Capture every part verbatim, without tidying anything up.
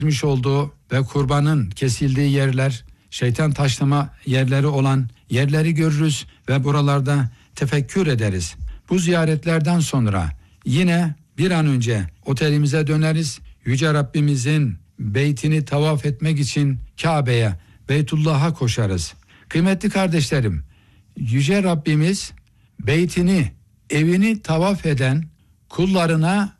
vermiş olduğu ve kurbanın kesildiği yerler, şeytan taşlama yerleri olan yerleri görürüz ve buralarda tefekkür ederiz. Bu ziyaretlerden sonra yine bir an önce otelimize döneriz. Yüce Rabbimizin beytini tavaf etmek için Kabe'ye, Beytullah'a koşarız. Kıymetli kardeşlerim, Yüce Rabbimiz beytini, evini tavaf eden kullarına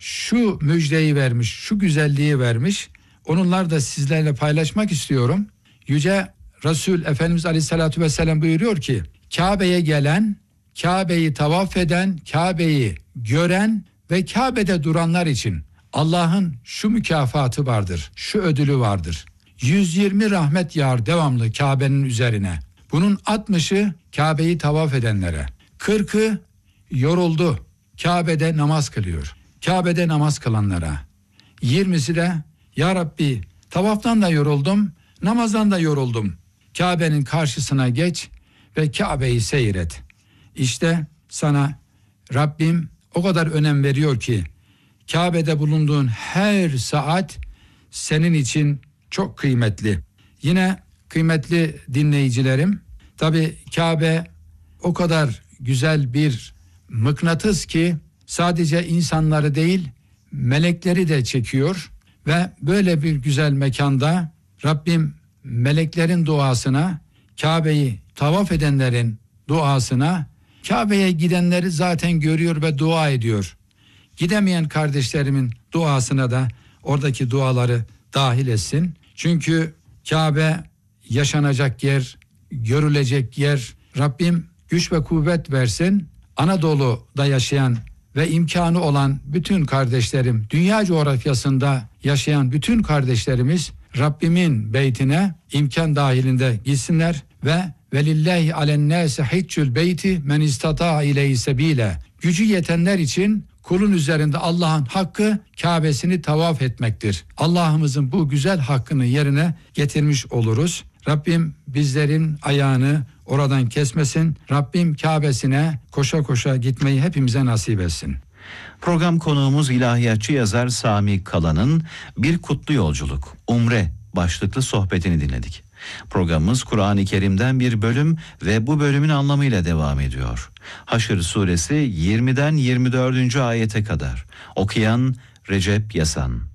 şu müjdeyi vermiş, şu güzelliği vermiş. Onunlar da sizlerle paylaşmak istiyorum. Yüce Resul Efendimiz Aleyhisselatü Vesselam buyuruyor ki, Kabe'ye gelen, Kabe'yi tavaf eden, Kabe'yi gören ve Kabe'de duranlar için Allah'ın şu mükafatı vardır, şu ödülü vardır. yüz yirmi rahmet yağar devamlı Kabe'nin üzerine. Bunun altmışı Kabe'yi tavaf edenlere, kırkı yoruldu, Kabe'de namaz kılıyor, Kabe'de namaz kılanlara, yirmisi de ya Rabbi tavaftan da yoruldum, namazdan da yoruldum, Kabe'nin karşısına geç ve Kabe'yi seyret. İşte sana Rabbim o kadar önem veriyor ki Kabe'de bulunduğun her saat senin için çok kıymetli. Yine kıymetli dinleyicilerim, tabii Kabe o kadar güzel bir mıknatıs ki sadece insanları değil melekleri de çekiyor ve böyle bir güzel mekanda Rabbim meleklerin duasına, Kabe'yi tavaf edenlerin duasına, Kabe'ye gidenleri zaten görüyor ve dua ediyor. Gidemeyen kardeşlerimin duasına da oradaki duaları dahil etsin. Çünkü Kabe yaşanacak yer, görülecek yer. Rabbim güç ve kuvvet versin. Anadolu'da yaşayan ve imkanı olan bütün kardeşlerim, dünya coğrafyasında yaşayan bütün kardeşlerimiz Rabbimin beytine imkan dahilinde gitsinler ve velillahi alennâse hiccül beyti men istata ileyhi sebîle. Gücü yetenler için kulun üzerinde Allah'ın hakkı Kabe'sini tavaf etmektir. Allah'ımızın bu güzel hakkını yerine getirmiş oluruz. Rabbim bizlerin ayağını oradan kesmesin. Rabbim Kabe'sine koşa koşa gitmeyi hepimize nasip etsin. Program konuğumuz ilahiyatçı yazar Sami Kalan'ın Bir Kutlu Yolculuk, Umre başlıklı sohbetini dinledik. Programımız Kur'an-ı Kerim'den bir bölüm ve bu bölümün anlamıyla devam ediyor. Haşr suresi yirmiden yirmi dördüncü ayete kadar. Okuyan Recep Yasan.